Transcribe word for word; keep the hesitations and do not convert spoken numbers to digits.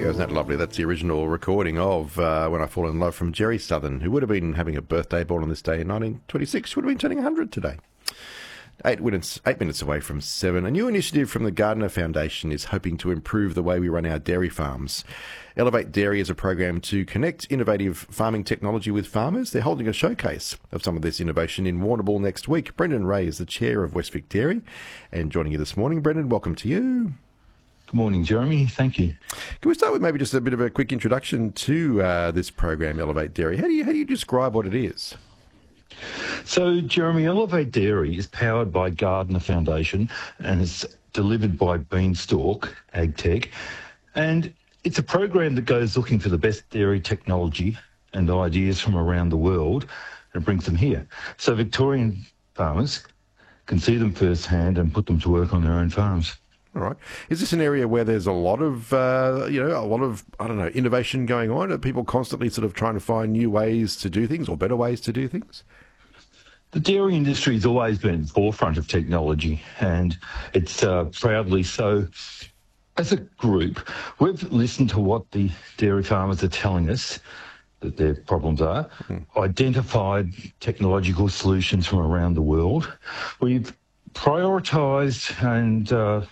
Isn't that lovely? That's the original recording of uh, When I Fall in Love from Jerry Southern, who would have been having a birthday born on this day in nineteen twenty-six, would have been turning one hundred today. Eight minutes, eight minutes away from seven. A new initiative from the Gardner Foundation is hoping to improve the way we run our dairy farms. Elevate Dairy is a program to connect innovative farming technology with farmers. They're holding a showcase of some of this innovation in Warrnambool next week. Brendan Ray is the chair of Westvic Dairy, and joining you this morning, Brendan, welcome to you. Good morning, Jeremy. Thank you. Can we start with maybe just a bit of a quick introduction to uh, this program, Elevate Dairy? How do you how do you describe what it is? So, Jeremy, Elevate Dairy is powered by Gardner Foundation and is delivered by Beanstalk AgTech. And it's a program that goes looking for the best dairy technology and ideas from around the world and brings them here. So Victorian farmers can see them firsthand and put them to work on their own farms. All right. Is this an area where there's a lot of, uh, you know, a lot of, I don't know, innovation going on? Are people constantly sort of trying to find new ways to do things or better ways to do things? The dairy industry has always been at the forefront of technology, and it's uh, proudly so. As a group, we've listened to what the dairy farmers are telling us that their problems are, mm. identified technological solutions from around the world. We've prioritised and uh,